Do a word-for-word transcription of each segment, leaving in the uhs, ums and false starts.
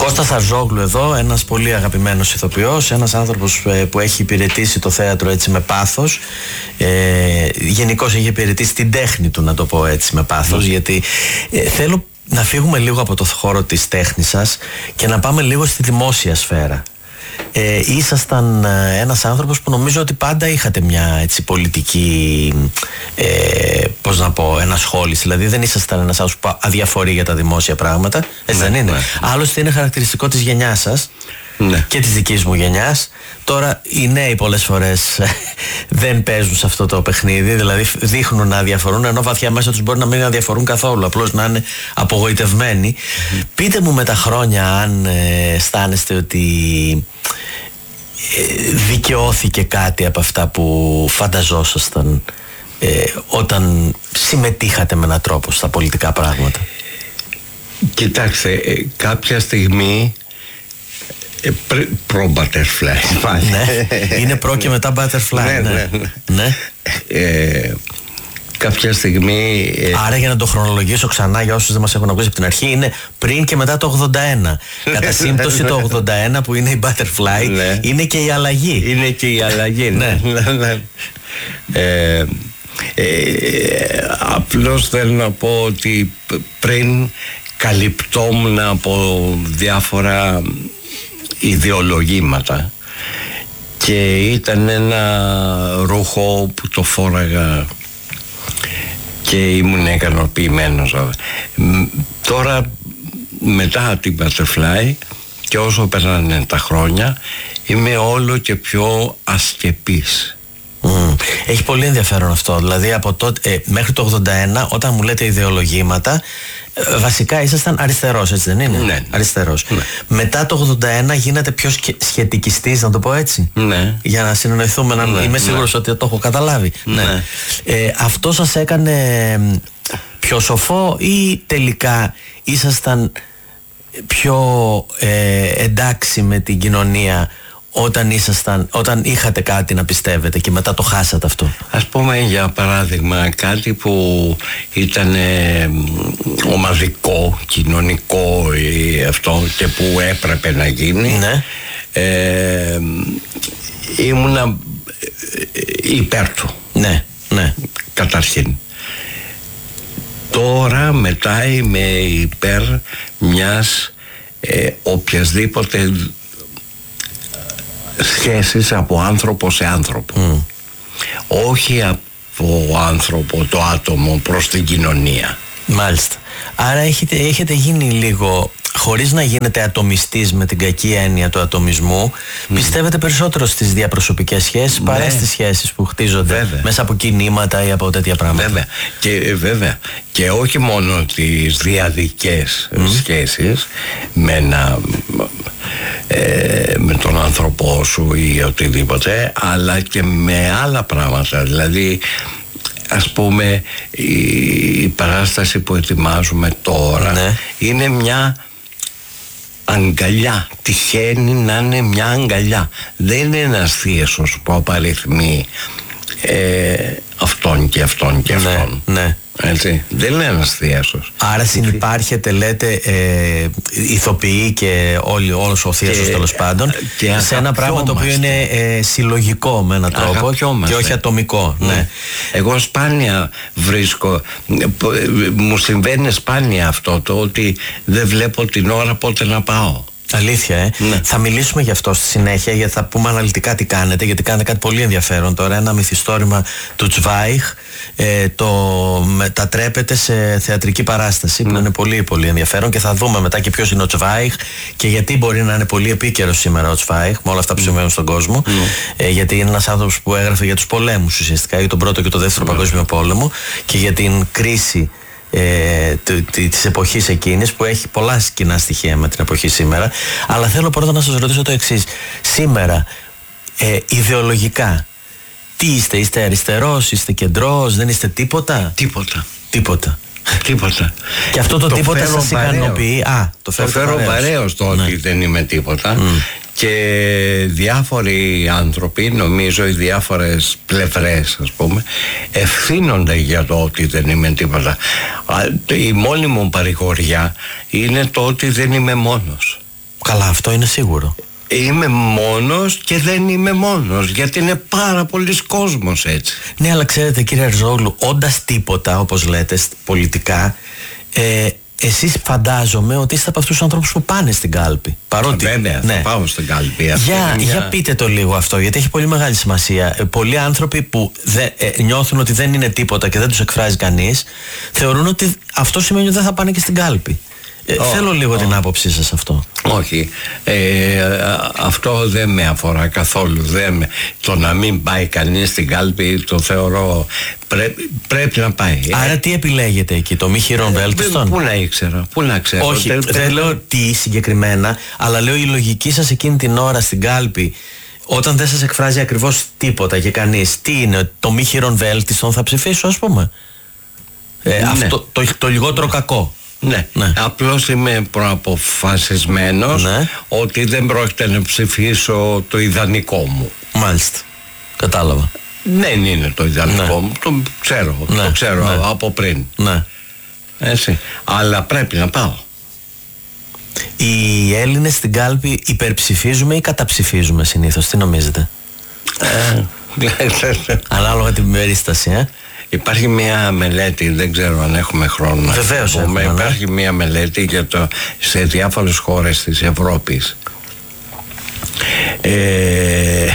Κώστας Αρζόγλου εδώ, ένας πολύ αγαπημένος ηθοποιός, ένας άνθρωπος που έχει υπηρετήσει το θέατρο έτσι με πάθος. Ε, γενικώς έχει υπηρετήσει την τέχνη του, να το πω έτσι, με πάθος, mm. γιατί ε, θέλω να φύγουμε λίγο από το χώρο της τέχνης σας και να πάμε λίγο στη δημόσια σφαίρα. Ε, ήσασταν ε, ένας άνθρωπος που νομίζω ότι πάντα είχατε μια έτσι πολιτική, ε, πώς να πω, ενασχόληση. Δηλαδή δεν ήσασταν ένας άνθρωπος που αδιαφορεί για τα δημόσια πράγματα. Έτσι ναι, δεν είναι? Ναι. Άλλωστε είναι χαρακτηριστικό της γενιάς σας, ναι, και της δικής μου γενιάς. Τώρα οι νέοι πολλές φορές δεν παίζουν σε αυτό το παιχνίδι, δηλαδή δείχνουν να αδιαφορούν, ενώ βαθιά μέσα τους μπορεί να μην αδιαφορούν καθόλου, απλώς να είναι απογοητευμένοι. Mm-hmm. Πείτε μου με τα χρόνια αν ε, αισθάνεστε ότι ε, δικαιώθηκε κάτι από αυτά που φανταζόσασταν ε, όταν συμμετείχατε με έναν τρόπο στα πολιτικά πράγματα. Κοιτάξτε, ε, κάποια στιγμή προ-butterfly. Ναι, είναι προ και μετά butterfly. Ναι, ναι, ναι. ναι. Ε, κάποια στιγμή... Ε... Άρα, για να το χρονολογήσω ξανά για όσους δεν μας έχουν ακούσει από την αρχή, είναι πριν και μετά το ογδόντα ένα. Κατά σύμπτωση το ογδόντα ένα που είναι η butterfly, ναι, είναι και η αλλαγή. Είναι και η αλλαγή, ναι. ναι. ε, ε, απλώς θέλω να πω ότι πριν καλυπτόμουν από διάφορα ιδεολογήματα και ήταν ένα ρούχο που το φόραγα και ήμουν ικανοποιημένος. Τώρα μετά την Butterfly και όσο περνάνε τα χρόνια είμαι όλο και πιο ασκεπής. Mm. Έχει πολύ ενδιαφέρον αυτό. Δηλαδή από τότε, ε, μέχρι το ογδόντα ένα, όταν μου λέτε ιδεολογήματα, ε, βασικά ήσασταν αριστερός, έτσι δεν είναι? Ναι. Αριστερός. Ναι. Μετά το ογδόντα ένα γίνατε πιο σχετικιστής, να το πω έτσι. Ναι. Για να συνεννοηθούμε, να... ναι, είμαι σίγουρος, ναι, ότι το έχω καταλάβει. Ναι. Ναι. Ε, αυτό σας έκανε πιο σοφό ή τελικά ήσασταν πιο ε, εντάξει με την κοινωνία όταν ήσασταν, όταν είχατε κάτι να πιστεύετε και μετά το χάσατε αυτό? Ας πούμε για παράδειγμα κάτι που ήταν ε, ομαδικό, κοινωνικό ή αυτό και που έπρεπε να γίνει, ναι, ε, ήμουνα υπέρ του. Ναι, ναι. Καταρχήν. Τώρα μετά είμαι υπέρ μιας ε, οποιασδήποτε σχέσεις από άνθρωπο σε άνθρωπο. Mm. Όχι από άνθρωπο, το άτομο προς την κοινωνία. Μάλιστα. Άρα έχετε, έχετε γίνει λίγο, χωρίς να γίνετε ατομιστής με την κακή έννοια του ατομισμού, mm. πιστεύετε περισσότερο στις διαπροσωπικές σχέσεις, ναι, παρά στις σχέσεις που χτίζονται, βέβαια, μέσα από κινήματα ή από τέτοια πράγματα. Βέβαια. Και, βέβαια. Και όχι μόνο τις διαδικές mm. σχέσεις με, ένα, ε, με τον άνθρωπό σου ή οτιδήποτε, αλλά και με άλλα πράγματα. Δηλαδή, ας πούμε, η, η παράσταση που ετοιμάζουμε τώρα, ναι, είναι μια αγκαλιά. Τυχαίνει να είναι μια αγκαλιά. Δεν είναι ένας θείασος που απαριθμεί ε, αυτόν και αυτόν και αυτόν. Ναι, ναι. Έτσι. Δεν είναι ένας θείασος. Άρα συνυπάρχετε, λέτε, ε, ηθοποιοί και όλοι, όλος ο θείασος τέλος πάντων, και σε ένα πράγμα το οποίο είναι ε, συλλογικό με έναν τρόπο και όχι ατομικό. Mm. Ναι. Εγώ σπάνια βρίσκω, μου συμβαίνει σπάνια αυτό το ότι δεν βλέπω την ώρα πότε να πάω. Αλήθεια, ε. Ναι. Θα μιλήσουμε γι' αυτό στη συνέχεια, γιατί θα πούμε αναλυτικά τι κάνετε, γιατί κάνετε κάτι πολύ ενδιαφέρον τώρα. Ένα μυθιστόρημα του Τσβάιχ, ε, το μετατρέπεται σε θεατρική παράσταση, ναι, που είναι πολύ πολύ ενδιαφέρον και θα δούμε μετά και ποιος είναι ο Τσβάιχ και γιατί μπορεί να είναι πολύ επίκαιρος σήμερα ο Τσβάιχ με όλα αυτά που συμβαίνουν στον κόσμο. Mm. Ε, γιατί είναι ένας άνθρωπος που έγραφε για τους πολέμους ουσιαστικά, για τον πρώτο και τον δεύτερο mm. παγκόσμιο πόλεμο και για την κρίση Ε, της εποχής εκείνης, που έχει πολλά κοινά στοιχεία με την εποχή σήμερα. Αλλά θέλω πρώτα να σας ρωτήσω το εξής. Σήμερα ε, ιδεολογικά τι είστε? Είστε αριστερός, είστε κεντρός, δεν είστε τίποτα? Τίποτα. Τίποτα. Τίποτα. Και αυτό το, το τίποτα σας ικανοποιεί? Α, το φέρω, το φέρω παρέως το, ναι, ότι δεν είμαι τίποτα. Mm. Και διάφοροι άνθρωποι, νομίζω οι διάφορες πλευρές, ας πούμε, ευθύνονται για το ότι δεν είμαι τίποτα. Η μόνη μου παρηγοριά είναι το ότι δεν είμαι μόνος. Καλά, αυτό είναι σίγουρο. Είμαι μόνος και δεν είμαι μόνος, γιατί είναι πάρα πολλοί κόσμος έτσι. Ναι, αλλά ξέρετε κύριε Αρζόγλου, όντας τίποτα όπως λέτε πολιτικά, ε, εσείς φαντάζομαι ότι είστε από αυτούς τους ανθρώπους που πάνε στην κάλπη. Παρότι, βέβαια, ναι, θα πάω στην κάλπη. Για, μια... για πείτε το λίγο αυτό, γιατί έχει πολύ μεγάλη σημασία. Ε, πολλοί άνθρωποι που δε, ε, νιώθουν ότι δεν είναι τίποτα και δεν τους εκφράζει κανείς, θεωρούν ότι αυτό σημαίνει ότι δεν θα πάνε και στην κάλπη. Ε, oh, θέλω λίγο oh. την άποψή σας αυτό. Όχι, ε, αυτό δεν με αφορά καθόλου. Δεν, το να μην πάει κανείς στην κάλπη το θεωρώ πρέ, πρέπει να πάει. Άρα τι επιλέγετε εκεί, το μη χειρόν βέλτιστον? Πού να ήξερα, πού να ξέρω. Όχι, δεν τε, λέω τι συγκεκριμένα, αλλά λέω η λογική σας εκείνη την ώρα στην κάλπη, όταν δεν σας εκφράζει ακριβώς τίποτα και κανείς, τι είναι, το μη χειρόν βέλτιστον θα ψηφίσω, ας πούμε. Ε, ναι. αυτό, το, το λιγότερο κακό. Ναι, ναι. Απλώς είμαι προαποφασισμένος, ναι, ότι δεν πρόκειται να ψηφίσω το ιδανικό μου. Μάλιστα, κατάλαβα. Δεν είναι το ιδανικό, ναι, μου, το ξέρω, ναι, το ξέρω, ναι, από πριν, ναι. Έτσι. Αλλά πρέπει να πάω. Οι Έλληνες στην κάλπη υπερψηφίζουμε ή καταψηφίζουμε συνήθως, τι νομίζετε? ε, Ανάλογα την περίσταση, ε Υπάρχει μια μελέτη, δεν ξέρω αν έχουμε χρόνο. Βεβαίως έχουμε, ναι. Υπάρχει μια μελέτη για το, σε διάφορες χώρες της Ευρώπης, ε,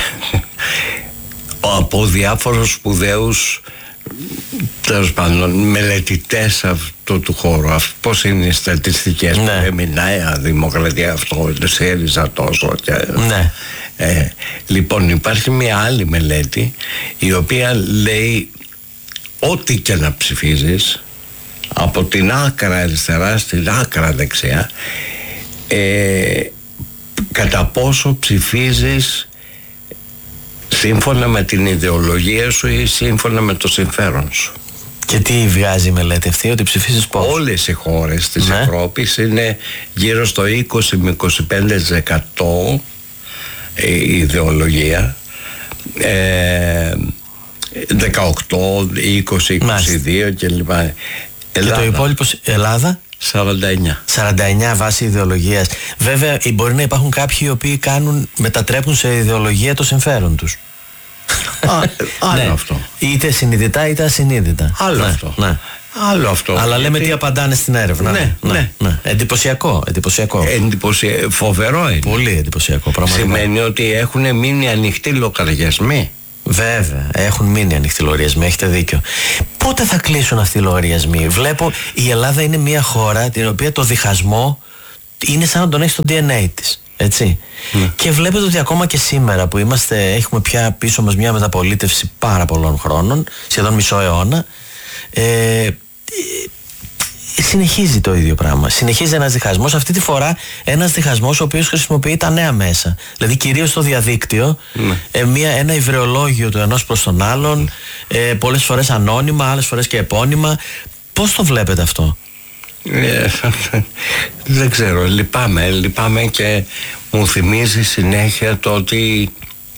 από διάφορους σπουδαίους, τέλος πάντων, μελετητές αυτού του χώρου. Πώς είναι οι στατιστικές, ναι, που μιλάει δημοκρατία, αυτό ΣΥΡΙΖΑ τόσο και, ναι. ε, λοιπόν, υπάρχει μια άλλη μελέτη η οποία λέει ό,τι και να ψηφίζεις, από την άκρα αριστερά στην άκρα δεξιά, ε, κατά πόσο ψηφίζεις σύμφωνα με την ιδεολογία σου ή σύμφωνα με το συμφέρον σου. Και τι βγάζει η μελέτη αυτή, ότι ψηφίζεις πώς? Όλες οι χώρες της, ναι, Ευρώπης είναι γύρω στο είκοσι με είκοσι πέντε τοις εκατό η ιδεολογία, ε, δεκαοκτώ, είκοσι, είκοσι δύο κλπ. Και το υπόλοιπο Ελλάδα? σαράντα εννιά. σαράντα εννιά βάση ιδεολογίας. Βέβαια μπορεί να υπάρχουν κάποιοι οι οποίοι κάνουν, μετατρέπουν σε ιδεολογία το συμφέρον τους. Α, άλλο, ναι, αυτό. Είτε συνειδητά είτε ασυνείδητα. Άλλο, ναι, αυτό. Ναι. Άλλο αυτό. Αλλά λέμε γιατί... τι απαντάνε στην έρευνα. Ναι, ναι, ναι. ναι. Εντυπωσιακό. εντυπωσιακό. Εντυπωσια... Φοβερό είναι. Πολύ εντυπωσιακό πραγματικά. Σημαίνει ότι έχουν μείνει ανοιχτοί λογαριασμοί. Βέβαια, έχουν μείνει ανοιχτοί λογαριασμοί, έχετε δίκιο. Πότε θα κλείσουν αυτοί οι λογαριασμοί? Βλέπω η Ελλάδα είναι μια χώρα την οποία το διχασμό είναι σαν να τον έχει στο ντι εν έι της. Έτσι. Mm. Και βλέπετε ότι ακόμα και σήμερα που είμαστε, έχουμε πια πίσω μας μια μεταπολίτευση πάρα πολλών χρόνων, σχεδόν μισό αιώνα, ε, συνεχίζει το ίδιο πράγμα. Συνεχίζει ένας διχασμός. Αυτή τη φορά ένας διχασμός ο οποίος χρησιμοποιεί τα νέα μέσα. Δηλαδή κυρίως το διαδίκτυο, mm. ε, μια, ένα υβρεολόγιο του ενός προς τον άλλον, ε, πολλές φορές ανώνυμα, άλλες φορές και επώνυμα. Πώς το βλέπετε αυτό? Ε, δεν ξέρω, λυπάμαι, λυπάμαι και μου θυμίζει συνέχεια το ότι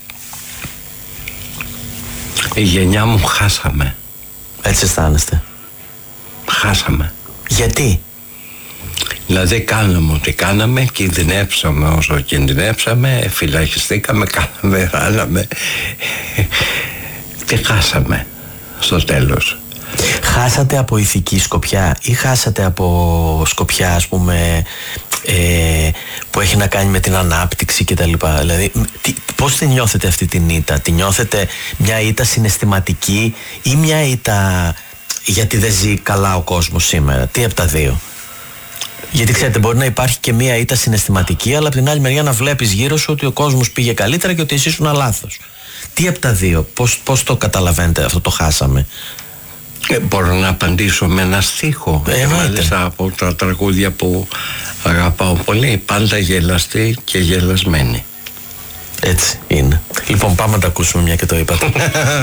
η γενιά μου χάσαμε. Έτσι αισθάνεστε? Χάσαμε. Γιατί? Δηλαδή κάναμε ό,τι κάναμε, κινδυνεύσαμε όσο κινδυνεύσαμε, φυλακιστήκαμε, κάναμε, ράναμε και χάσαμε στο τέλος. Χάσατε από ηθική σκοπιά ή χάσατε από σκοπιά, ας πούμε, ε, που έχει να κάνει με την ανάπτυξη και τα λοιπά? Δηλαδή τι, πώς τη νιώθετε αυτή την ήττα? Τη νιώθετε μια ήττα συναισθηματική ή μια ήττα γιατί δεν ζει καλά ο κόσμος σήμερα? Τι από τα δύο? Γιατί ξέρετε, μπορεί να υπάρχει και μια ήττα συναισθηματική, αλλά από την άλλη μεριά να βλέπεις γύρω σου ότι ο κόσμος πήγε καλύτερα και ότι εσύ ήσουν λάθος. Τι από τα δύο? Πώς, πώς το καταλαβαίνετε αυτό το χάσαμε? Ε, μπορώ να απαντήσω με ένα στίχο, ε, μάλιστα από τα τραγούδια που αγαπάω πολύ. Πάντα γελαστή και γελασμένη. Έτσι είναι. Λοιπόν, πάμε να τα ακούσουμε μια και το είπατε.